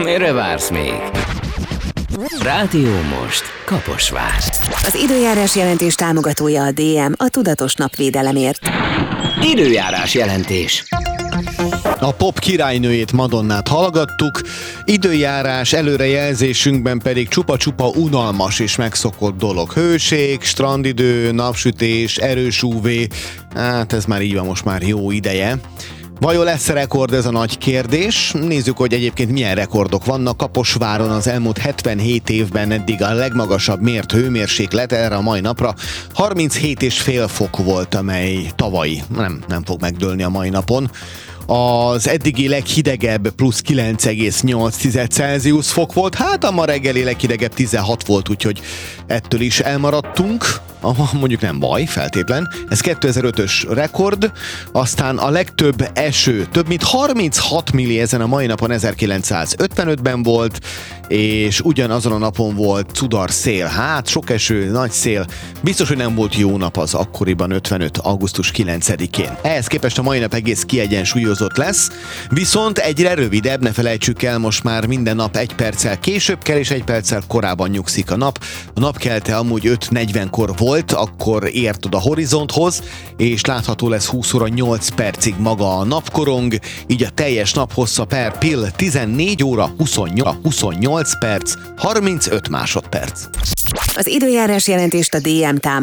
Mire vársz még? Rádió most Kaposvár. Az időjárás jelentés támogatója a DM, a tudatos napvédelemért. Időjárás jelentés. A pop királynőjét, Madonnát hallgattuk, időjárás előrejelzésünkben pedig csupa-csupa unalmas és megszokott dolog. Hőség, strandidő, napsütés, erős UV, hát ez már így van most már jó ideje. Vajon lesz-e rekord, ez a nagy kérdés? Nézzük, hogy egyébként milyen rekordok vannak. Kaposváron az elmúlt 77 évben eddig a legmagasabb mért hőmérséklet erre a mai napra 37,5 fok volt, amely tavalyi. Nem fog megdőlni a mai napon. Az eddigi leghidegebb plusz 9,8 Celsius fok volt, hát a ma reggeli leghidegebb 16 volt, úgyhogy ettől is elmaradtunk. Mondjuk nem baj, feltétlen. Ez 2005-ös rekord, aztán a legtöbb eső, több mint 36 milli ezen a mai napon 1955-ben volt, és ugyanazon a napon volt cudar szél. Hát sok eső, nagy szél, biztos, hogy nem volt jó nap az akkoriban 55. augusztus 9-én. Ehhez képest a mai nap egész kiegyensúlyozott lesz, viszont egyre rövidebb, ne felejtsük el, most már minden nap 1 perccel később kell, és 1 perccel korábban nyugszik a nap. A napkelte amúgy 5:40-kor volt, akkor ért oda horizonthoz, és látható lesz 20 óra 8 percig maga a napkorong, így a teljes naphossza per pill 14 óra 28 perc, 35 másodperc. Az időjárás jelentést a DM támogatója.